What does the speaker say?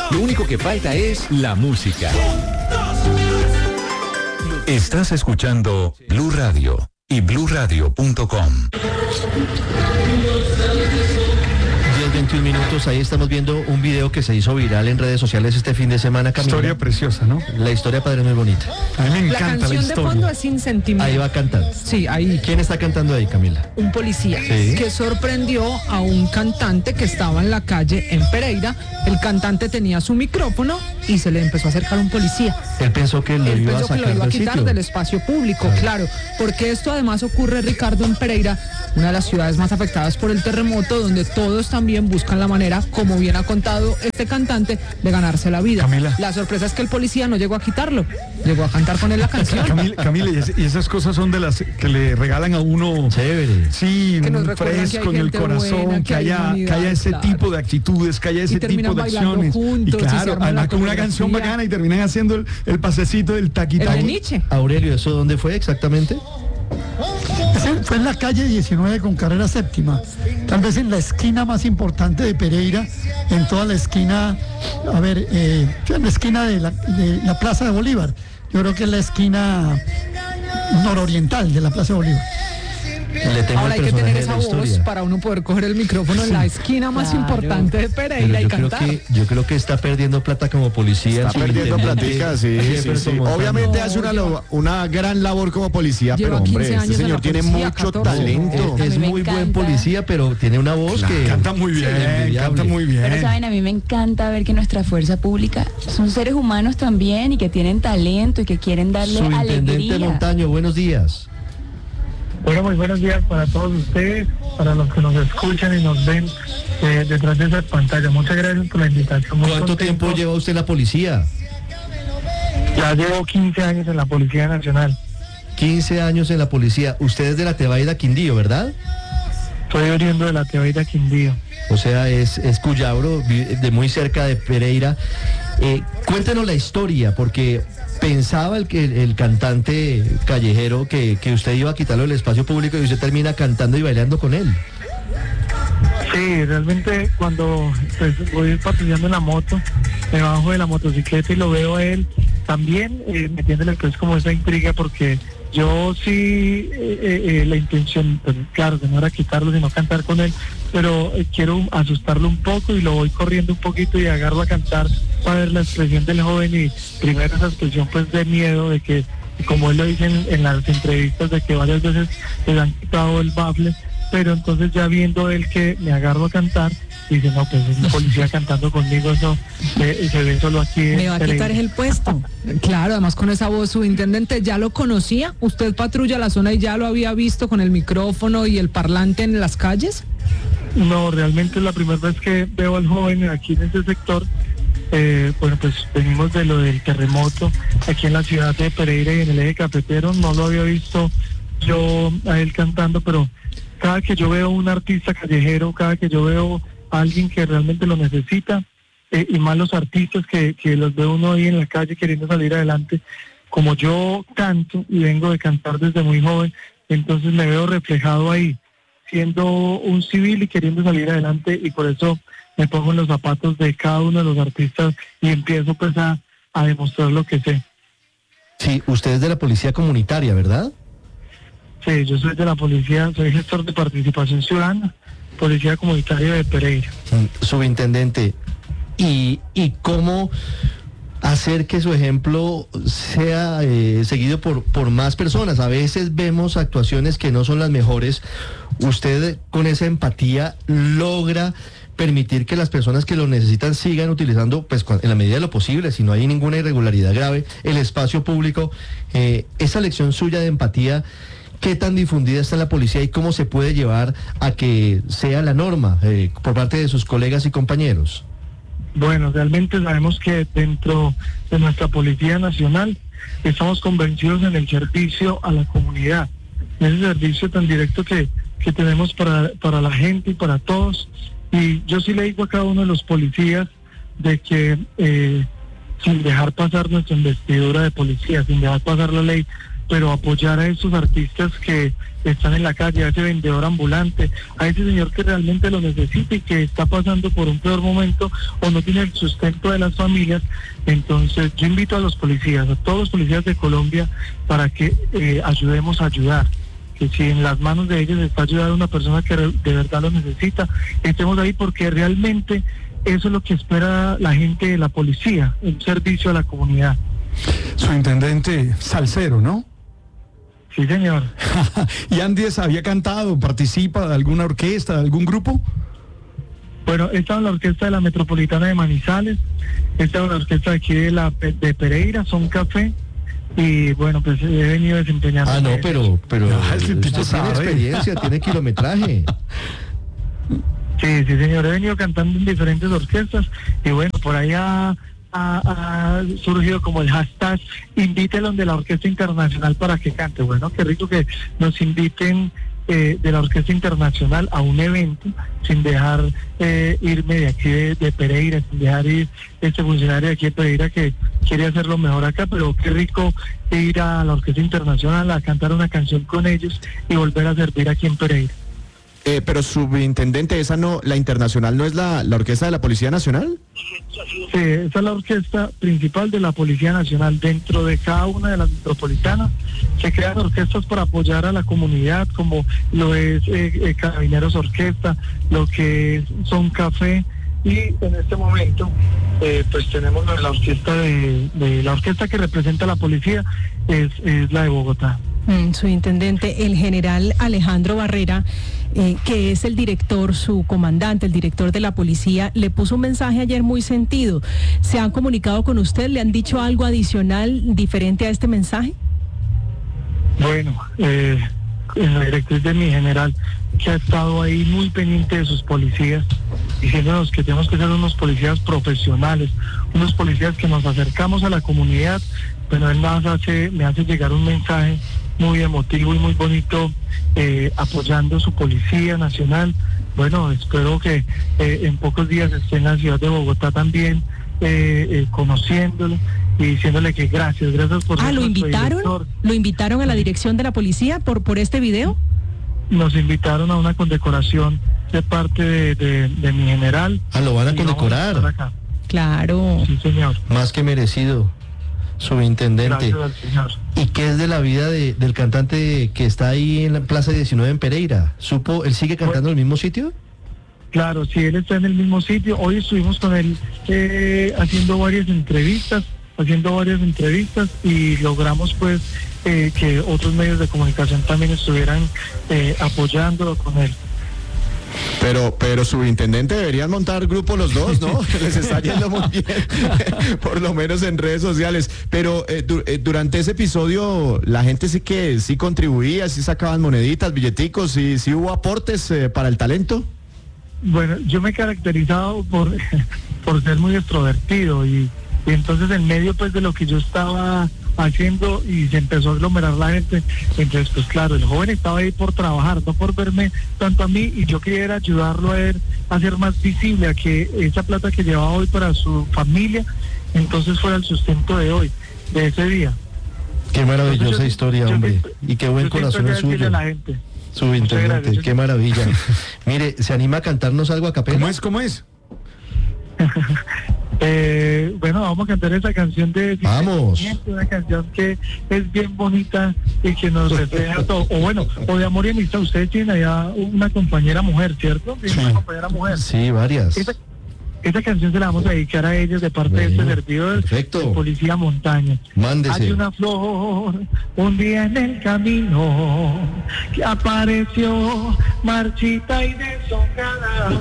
Lo único que falta es la música. Estás escuchando Blue Radio y BlueRadio.com. 21 minutos, ahí estamos viendo un video que se hizo viral en redes sociales este fin de semana, Camila. Historia preciosa, ¿no? La historia, padre, muy bonita. A mí me encanta la canción historia. de fondo es Sin Sentimiento. Ahí va cantando. Sí, ahí. ¿Quién está cantando ahí, Camila? Un policía Sí. que sorprendió a un cantante que estaba en la calle en Pereira. El cantante tenía su micrófono y se le empezó a acercar un policía. Él pensó que lo Él iba a pensó que sacar lo iba a del quitar sitio. del espacio público, claro, porque esto además ocurre, Ricardo, en Pereira, una de las ciudades más afectadas por el terremoto, donde todos también buscan la manera, como bien ha contado este cantante, de ganarse la vida. Camila. La sorpresa es que el policía no llegó a quitarlo, llegó a cantar con él la canción. Camila, y esas cosas son de las que le regalan a uno. Chévere. Sí, Que nos un recuerdan que hay fresco en el gente corazón, buena, que que hay haya humanidad, ese claro. tipo de actitudes, que haya ese tipo terminan de bailando acciones. juntos, y se claro, arma además la con una canción coreografía. bacana y terminan haciendo el pasecito del El taquitaco. de Nietzsche. Aurelio, ¿eso dónde fue exactamente? Ese fue en la calle 19 con carrera séptima, tal vez en la esquina más importante de Pereira, en toda la esquina, en la esquina de la Plaza de Bolívar. Yo creo que es la esquina nororiental de la Plaza de Bolívar. Le tengo Ahora hay el que personaje tener de esa la voz historia. para uno poder coger el micrófono en la esquina más importante de Pero Pereira y cantar. yo creo que está perdiendo plata como policía. Está perdiendo platica, sí. Obviamente hace una gran labor como policía, Lleva pero hombre, 15 años este en señor la tiene policía, mucho 14. talento. Es A mí me muy buen encanta. policía, pero tiene una voz que... Canta muy bien, envidiable. canta muy bien. Pero saben, a mí me encanta ver que nuestra fuerza pública son seres humanos también y que tienen talento y que quieren darle Subintendente alegría. Montaño, buenos días. Bueno, muy buenos días para todos ustedes, para los que nos escuchan y nos ven detrás de esa pantalla. Muchas gracias por la invitación. Muy ¿Cuánto contento. tiempo lleva usted en la policía? Ya llevo 15 años en la Policía Nacional. 15 años en la policía. Usted es de la Tebaida Quindío, ¿verdad? Soy oriundo de la Tebaida Quindío. O sea, es Cuyabro, de muy cerca de Pereira. Cuéntenos la historia, porque pensaba el cantante callejero que usted iba a quitarlo del espacio público y usted termina cantando y bailando con él. Sí, realmente cuando pues, voy patrullando en la moto, me bajo de la motocicleta y lo veo a él, también metiéndole pues como esa intriga, porque yo sí, la intención, pues, claro, que no era quitarlo, sino cantar con él, pero quiero asustarlo un poco y lo voy corriendo un poquito y agarro a cantar para ver la expresión del joven y primero esa expresión pues de miedo, de que, como él lo dice en las entrevistas, de que varias veces le han quitado el bafle, pero entonces ya viendo él que me agarro a cantar, dice, no, pues es un policía cantando conmigo, eso se ve solo aquí. Me va a quitar el puesto. Claro, además con esa voz, subintendente, ¿ya lo conocía? ¿Usted patrulla la zona y ya lo había visto con el micrófono y el parlante en las calles? No, realmente es la primera vez que veo al joven aquí en este sector. Bueno, pues venimos de lo del terremoto aquí en la ciudad de Pereira y en el eje cafetero. No lo había visto yo a él cantando, pero cada que yo veo un artista callejero, cada que yo veo a alguien que realmente lo necesita, y más los artistas que los ve uno ahí en la calle queriendo salir adelante, como yo canto y vengo de cantar desde muy joven, entonces me veo reflejado ahí, siendo un civil y queriendo salir adelante, y por eso me pongo en los zapatos de cada uno de los artistas y empiezo pues a demostrar lo que sé. Sí, usted es de la policía comunitaria, ¿verdad? Sí, yo soy de la policía, soy gestor de participación ciudadana, policía comunitaria de Pereira. Subintendente, ¿y cómo hacer que su ejemplo sea seguido por más personas? A veces vemos actuaciones que no son las mejores. Usted con esa empatía logra permitir que las personas que lo necesitan sigan utilizando, pues en la medida de lo posible, si no hay ninguna irregularidad grave, el espacio público. Esa lección suya de empatía, ¿qué tan difundida está en la policía y cómo se puede llevar a que sea la norma por parte de sus colegas y compañeros? Bueno, realmente sabemos que dentro de nuestra Policía Nacional estamos convencidos en el servicio a la comunidad, ese servicio tan directo que tenemos para la gente y para todos. Y yo sí le digo a cada uno de los policías de que sin dejar pasar nuestra investidura de policía, sin dejar pasar la ley, pero apoyar a estos artistas que están en la calle, a ese vendedor ambulante, a ese señor que realmente lo necesita y que está pasando por un peor momento o no tiene el sustento de las familias. Entonces yo invito a los policías, a todos los policías de Colombia, para que ayudemos a ayudar, que si en las manos de ellos está ayudar a una persona que de verdad lo necesita, estemos ahí, porque realmente eso es lo que espera la gente de la policía, un servicio a la comunidad. Su intendente salsero, ¿no? Sí, señor. ¿Y Andes había cantado, participa de alguna orquesta, de algún grupo? Bueno, he estado en la orquesta de la Metropolitana de Manizales, he estado en la orquesta de aquí de Pereira, Son Café, y bueno, pues he venido desempeñando. Ah, no, pero ese tipo usted sabe. tiene experiencia, tiene kilometraje. Sí, señor, he venido cantando en diferentes orquestas, y bueno, por ahí ha surgido como el hashtag invítelo de la Orquesta Internacional para que cante. Bueno, qué rico que nos inviten de la Orquesta Internacional a un evento, sin dejar irme de aquí de Pereira, sin dejar ir este funcionario de aquí de Pereira que quiere hacerlo mejor acá, pero qué rico ir a la Orquesta Internacional a cantar una canción con ellos y volver a servir aquí en Pereira. Pero subintendente, esa no, la internacional no es la orquesta de la Policía Nacional. Sí, esa es la orquesta principal de la Policía Nacional. Dentro de cada una de las metropolitanas se crean orquestas para apoyar a la comunidad, como lo es Carabineros Orquesta, lo que es Son Café, y en este momento pues tenemos la orquesta de la orquesta que representa a la policía, es la de Bogotá. Su intendente, el general Alejandro Barrera, que es el director, su comandante, el director de la policía, le puso un mensaje ayer muy sentido. ¿Se han comunicado con usted? ¿Le han dicho algo adicional diferente a este mensaje? Bueno, en la directriz de mi general, que ha estado ahí muy pendiente de sus policías, diciéndonos que tenemos que ser unos policías profesionales, unos policías que nos acercamos a la comunidad. Pero él me hace llegar un mensaje muy emotivo y muy bonito, apoyando su Policía Nacional. Bueno, espero que en pocos días esté en la ciudad de Bogotá también, conociéndolo y diciéndole que gracias por ser ¿lo invitaron? director. ¿Lo invitaron a la dirección de la policía por este video? Nos invitaron a una condecoración de parte de mi general. Ah, lo van a condecorar. Claro. Sí, señor. Más que merecido, subintendente. Gracias al señor. ¿Y qué es de la vida del cantante que está ahí en la Plaza 19 en Pereira? ¿Él sigue cantando en el mismo sitio? Claro, sí, él está en el mismo sitio. Hoy estuvimos con él haciendo varias entrevistas y logramos pues que otros medios de comunicación también estuvieran apoyándolo con él. Pero subintendente, deberían montar grupo los dos, ¿no? Les está yendo muy bien, por lo menos en redes sociales. Pero durante ese episodio, la gente sí contribuía, sí sacaban moneditas, billeticos, sí hubo aportes para el talento. Bueno, yo me he caracterizado por ser muy extrovertido y entonces en medio pues de lo que yo estaba haciendo y se empezó a aglomerar la gente, entonces pues claro, el joven estaba ahí por trabajar, no por verme tanto a mí, y yo quería ayudarlo a él a ser más visible, a que esa plata que llevaba hoy para su familia, entonces fuera el sustento de hoy, de ese día. Qué maravillosa historia, hombre, y qué buen corazón es suyo. Subintendente, qué maravilla. Mire, ¿se anima a cantarnos algo a capela? ¿Cómo es? Bueno, vamos a cantar esa canción Vamos. Una canción que es bien bonita y que nos refleja todo. O de amor y amistad. Ustedes tienen allá una compañera mujer, ¿cierto? Sí. Una compañera mujer. Sí, varias. Esa canción se la vamos a dedicar a ellos de parte de este servidor del Policía Montaña. Mándese. Hay una flor un día en el camino que apareció marchita y deshojada.